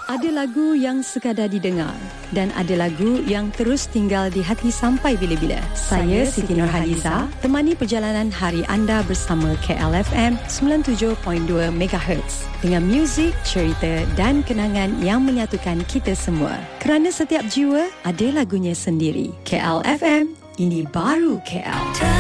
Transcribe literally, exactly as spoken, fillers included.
Ada lagu yang sekadar didengar dan ada lagu yang terus tinggal di hati sampai bila-bila. Saya Siti Nurhaliza, temani perjalanan hari anda bersama K L F M sembilan puluh tujuh perpuluhan dua megahertz dengan muzik, cerita dan kenangan yang menyatukan kita semua. Kerana setiap jiwa ada lagunya sendiri. K L F M, ini baru K L.